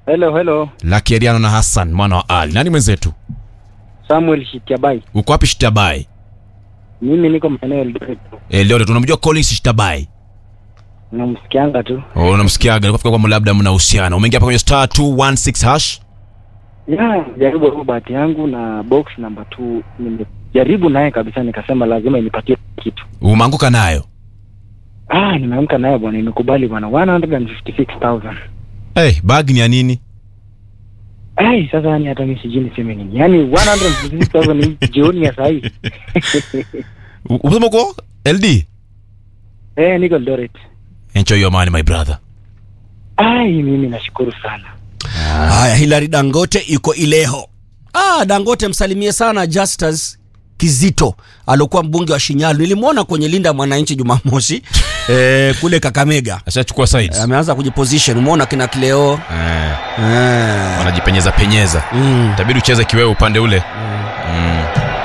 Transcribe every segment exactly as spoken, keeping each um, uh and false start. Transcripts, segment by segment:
Hello, hello. Lucky Eriano na Hassan mwana wa Ali. Nani mwenzetu? Samuel Shitabai. Uko wapi Shitabai? Mimi niko maeneo Eldoret. Eldoret, tunamjua Collins Shitabai. Namsikianga tu. Oh, unamsikiaga. Nilikuwa kwa labda mnahusiana. Umeingia hapa kwenye star two one six hash? Yeah, jaribu kwa bahati yangu na box number two. Nimejaribu naye kabisa nikasema lazima inipatie kitu. Umeanguka nayo? Ah, nimeamka nayo bwana, nimekubali bwana. one hundred fifty-six thousand. Eh, hey, bag ni ya nini? Ai, sasa yani hata mimi sijui niseme nini. Yaani one hundred fifty-six thousand ni jioni ya saa hii. Unasema uko L D? Eh, niko Eldoret. Enjoy your money my brother. Ai, mimi nashukuru sana. Haya, Hilary Dangote yuko Ileho. Ah, Dangote msalimie sana Justus Kizito, alokuwa mbunge wa Shinyalu. Nilimuona kwenye Linda Mwananchi Jumamosi eh, kule Kakamega. Ashachukua sides. Eh, ameanza kujiposition. Umeona kina Cleo. Eh. Eh. Wanajipenyeza penyeza. Mm. Itabidi ucheze kiwewe upande ule. Mm. Mm.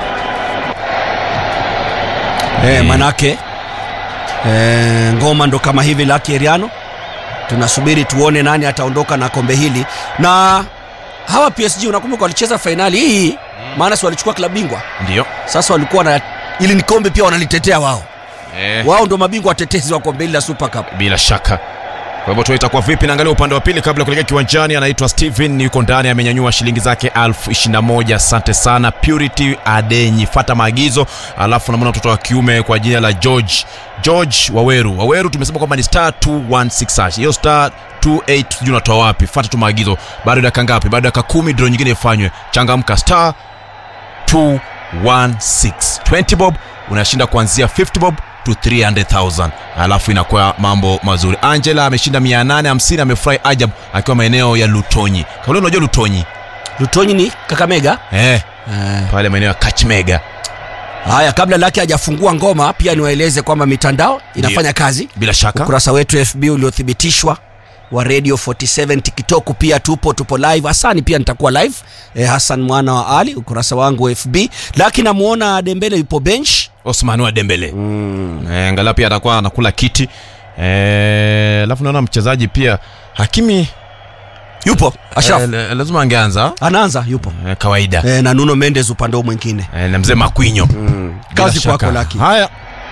Eh, mm. manake eh, ngoma ndo kama hivi Lucky Eriano. Tunasubiri tuone nani ataondoka na kombe hili. Na hawa P S G unakumbuka walicheza finali hii, mm. maana si walichukua klabu bingwa. Ndio. Sasa walikuwa na ili ni kombe pia wanalitetea wao. Eh. Wao ndo mabingwa watetezi wa kombe la Super Cup. Bila shaka. Kwa hivyo tu itakuwa vipi? Naangalia upande wa pili kabla kuelekea kiwanjani. Anaitwa Steven, yuko ndani, amenyanyua shilingi zake elfu ishirini na moja. Asante sana Purity Adenyi. Fuata maagizo. Alafu namuona mtoto wa kiume kwa jina la George. George Waweru. Waweru tumesema kwamba ni star two one six hash. Hiyo star two eight sijui unatoa wapi. Fuata tu maagizo. Bado dakika ngapi? Bado dakika kumi draw nyingine ifanywe. Changamka star two one six. twenty bob unashinda kuanzia fifty bob to three hundred thousand. Alafu inakuwa mambo mazuri. Angela ameshinda mia nane hamsini, amefurahi ajabu akiwa maeneo ya Lutonyi. Kauli unajua Lutonyi? Lutonyi ni Kakamega? Eh. eh. Pale maeneo ya Kachmega. Haya, kabla Lucky hajafungua ngoma pia niwaeleze kwamba mitandao inafanya Dio. kazi. Bila shaka. Ukurasa wetu F B uliothibitishwa wa Radio forty-seven, TikTok pia tupo tupo live. Hasani pia nitakuwa live. Eh, Hassan mwana wa Ali, ukurasa wangu F B. Lakini namuona Dembele yupo bench. Osman wa Dembele. Mm. Eh, angalau pia atakuwa anakula kiti. Eh, alafu naona mchezaji pia Hakimi yupo. Ashraf eh, lazima angeanza. Anaanza yupo. Eh, kawaida. Eh, na Nuno Mendes upande mwingine. Eh, na mzee Makwinyo. Mm. Kazi kwako Lucky. Haya.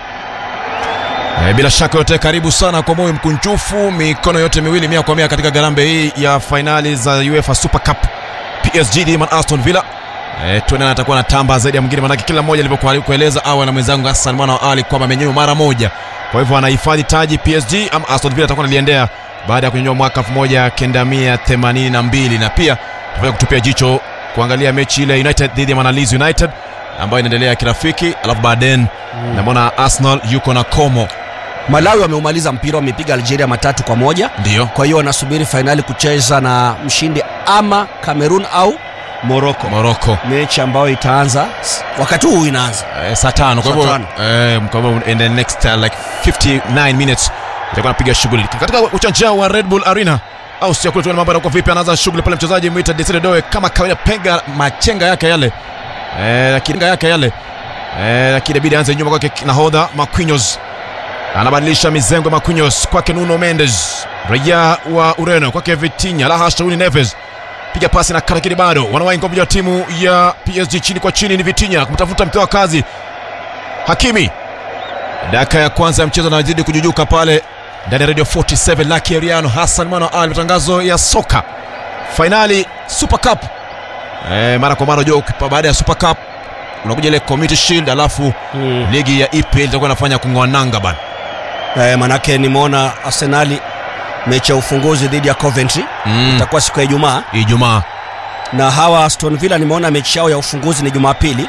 E, bila shaka yote karibu sana kwa moyo mkunjufu, mikono yote miwili mia kwa mia katika garambe hii ya finali za UEFA Super Cup. P S G dhidi ya Aston Villa. Eh, tuone atakuwa na tamba zaidi ya mwingine, maana kila mmoja alivyokuwa kueleza awali na mwenzangu Hassan mwana wa Ali kwamba amenyanyua mara moja. Kwa hivyo anahifadhi taji P S G ama Aston Villa atakuwa analiendea baada ya kunyanyua mwaka elfu moja kenda mia themanini na mbili. Na pia tutaweza kutupia jicho kuangalia mechi ile United dhidi ya Manalizi United ambayo inaendelea kirafiki, alafu baadaye mm. naona Arsenal yuko na Como. Malawi wameumaliza mpira, wamepiga Algeria matatu kwa moja. Ndio. Kwa hiyo wanasubiri finali kucheza na mshindi ama Cameroon au Morocco. Morocco. Mechi ambayo itaanza wakati huu inaanza eh, saa tano. Kwa hivyo eh, mkabwa in the next uh, like fifty-nine minutes itakuwa napiga shughuli katika uwanja wa Red Bull Arena. Au sio kule, tuone mambo yanakuwa vipi. Anaanza shughuli pale mchezaji Mwita Desire Doe kama kawaida, pega machenga yake yale eh, kinga yake yale eh, lakini bidi aanze nyuma kwake nahodha Marquinhos. Anabadilisha mizengo Marquinhos kwake Nuno Mendes, raia wa Ureno, kwake Vitinha, la hasha Uni Neves. Piga pasi na karakiri bado. Wanawahi ngombe ya timu ya P S G chini kwa chini ni Vitinha kumtafuta mtoa kazi Hakimi. Dakika ya kwanza ya mchezo anazidi kujujuka pale ndani ya Radio forty-seven. Lucky Eriano, Hassan mwana Ali, matangazo ya soka. Finali Super Cup. Eh, mara kwa mara jo baada ya Super Cup unakuja ile Community Shield, alafu hmm. ligi ya E P L itakuwa inafanya kungoa nanga bana. Eh, manake nimeona Arsenal mechi ya ufunguzi dhidi ya Coventry mm. itakuwa siku ya Ijumaa. Ijumaa. Na hawa Aston Villa nimeona mechi yao ya ufunguzi ni Jumapili.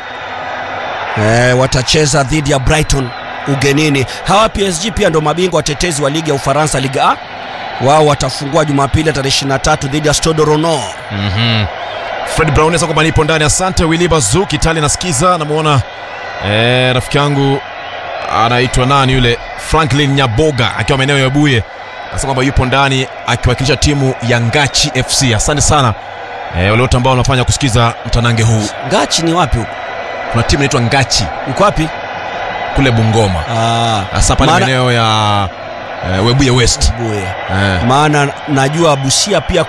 Eh, watacheza dhidi ya Brighton ugenini. Hawa P S G pia ndo mabingwa watetezi wa ligi ya Ufaransa Ligue A. Wao watafungua Jumapili tarehe ishirini na tatu dhidi ya Stade Rennais. Mhm. Fred Brown sasa kwamba nipo ndani. Asante Willy Bazouk Italy nasikiza. Namuona eh rafiki yangu anaitwa nani yule Franklin Nyaboga akiwa maeneo ya Buye. Sasa kwamba yupo ndani akiwakilisha timu ya Ngachi F C. Asante sana eh, wale wote ambao wanafanya kusikiza mtanange huu. Ngachi ni wapi huko? Kuna timu inaitwa Ngachi. Iko wapi? Kule Bungoma. Ah, sasa pale maeneo ya eh, Webuye West. Webuye. Eh. Maana najua Busia pia